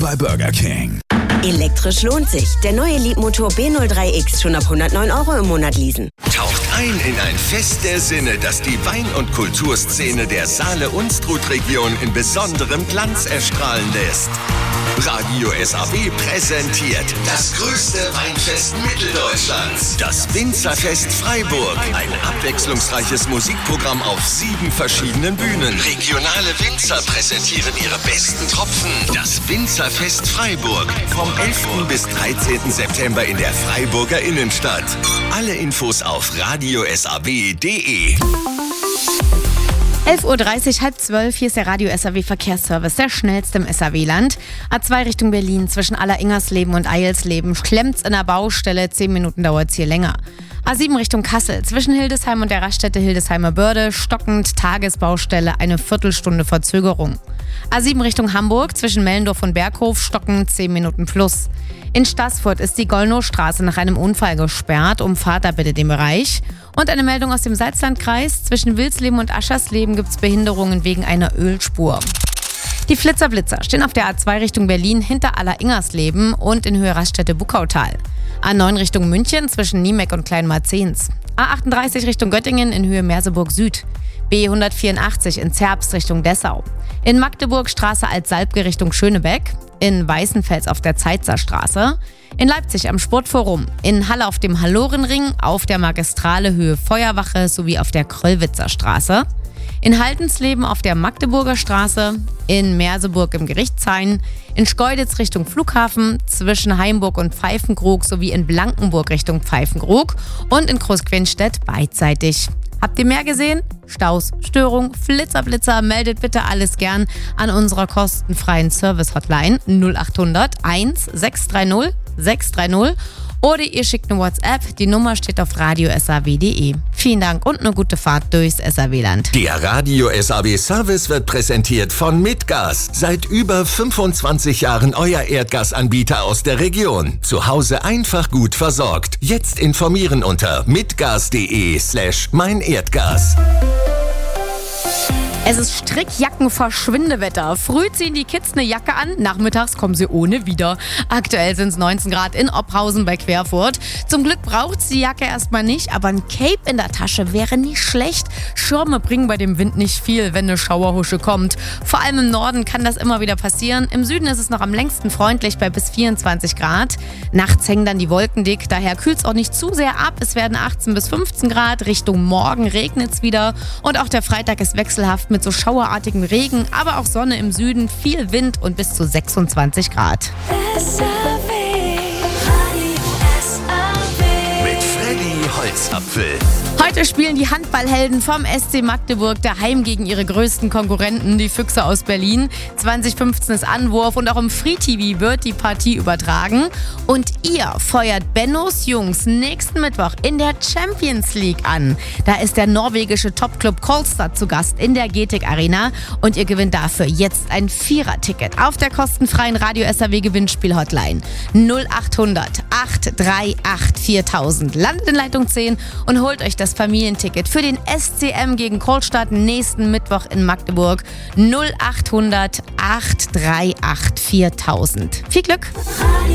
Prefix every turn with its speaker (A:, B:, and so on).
A: bei Burger King.
B: Elektrisch lohnt sich. Der neue Leapmotor B03X schon ab 109 € im Monat leasen.
C: Taucht ein in ein Fest der Sinne, das die Wein- und Kulturszene der Saale-Unstrut-Region in besonderem Glanz erstrahlen lässt. Radio SAW präsentiert das größte Weinfest Mitteldeutschlands. Das Winzerfest Freiburg. Ein abwechslungsreiches Musikprogramm auf 7 verschiedenen Bühnen. Regionale Winzer präsentieren ihre besten Tropfen. Das Winzerfest Freiburg. Vom 11. bis 13. September in der Freiburger Innenstadt. Alle Infos auf radiosaw.de.
D: 11:30 Uhr, 11:30, hier ist der Radio SAW Verkehrsservice, der schnellste im SAW-Land. A2 Richtung Berlin, zwischen Aller-Ingersleben und Eilsleben, klemmt's in der Baustelle, 10 Minuten dauert's hier länger. A7 Richtung Kassel, zwischen Hildesheim und der Raststätte Hildesheimer Börde, stockend, Tagesbaustelle, eine Viertelstunde Verzögerung. A7 Richtung Hamburg, zwischen Mellendorf und Berghof, stockend, 10 Minuten plus. In Staßfurt ist die Gollnowstraße nach einem Unfall gesperrt, umfahrt da bitte den Bereich. Und eine Meldung aus dem Salzlandkreis, zwischen Wilsleben und Aschersleben gibt es Behinderungen wegen einer Ölspur. Die Flitzer-Blitzer stehen auf der A2 Richtung Berlin hinter Aller-Ingersleben und in Höhe Raststätte Buckautal. A9 Richtung München zwischen Niemeck und Kleinmarzens. A38 Richtung Göttingen in Höhe Merseburg Süd. B184 in Zerbst Richtung Dessau. In Magdeburg Straße Altsalbge Richtung Schönebeck. In Weißenfels auf der Zeitzer Straße. In Leipzig am Sportforum. In Halle auf dem Hallorenring, auf der Magistrale Höhe Feuerwache sowie auf der Kröllwitzer Straße. In Haldensleben auf der Magdeburger Straße. In Merseburg im Gerichtshain. In Schkeuditz Richtung Flughafen. Zwischen Heimburg und Pfeifenkrug sowie in Blankenburg Richtung Pfeifenkrug. Und in Großquenstedt beidseitig. Habt ihr mehr gesehen? Staus, Störung, Flitzer, meldet bitte alles gern an unserer kostenfreien Service-Hotline 0800 1630 630 oder ihr schickt eine WhatsApp. Die Nummer steht auf radiosaw.de. Vielen Dank und eine gute Fahrt durchs SAW-Land.
C: Der Radio SAW Service wird präsentiert von Mitgas. Seit über 25 Jahren euer Erdgasanbieter aus der Region. Zu Hause einfach gut versorgt. Jetzt informieren unter mitgas.de/meinerdgas.
D: Es ist Strickjacken-Verschwindewetter. Früh ziehen die Kids eine Jacke an, nachmittags kommen sie ohne wieder. Aktuell sind es 19 Grad in Oppausen bei Querfurt. Zum Glück braucht es die Jacke erstmal nicht, aber ein Cape in der Tasche wäre nicht schlecht. Schirme bringen bei dem Wind nicht viel, wenn eine Schauerhusche kommt. Vor allem im Norden kann das immer wieder passieren. Im Süden ist es noch am längsten freundlich bei bis 24 Grad. Nachts hängen dann die Wolken dick, daher kühlt es auch nicht zu sehr ab. Es werden 18 bis 15 Grad. Richtung Morgen regnet es wieder. Und auch der Freitag ist wechselhaft mit so schauerartigem Regen, aber auch Sonne im Süden, viel Wind und bis zu 26 Grad.
C: Mit Freddy Holzapfel.
D: Heute spielen die Handballhelden vom SC Magdeburg daheim gegen ihre größten Konkurrenten, die Füchse aus Berlin. 20:15 ist Anwurf und auch im Free TV wird die Partie übertragen. Und ihr feuert Bennos Jungs nächsten Mittwoch in der Champions League an. Da ist der norwegische Topclub Kolstad zu Gast in der Getic Arena und ihr gewinnt dafür jetzt ein 4er-Ticket auf der kostenfreien Radio SAW Gewinnspiel-Hotline 0800 838 4000. Landet in Leitung 10 und holt euch das Familienticket für den SCM gegen Kolstad nächsten Mittwoch in Magdeburg 0800 838 4000. Viel Glück!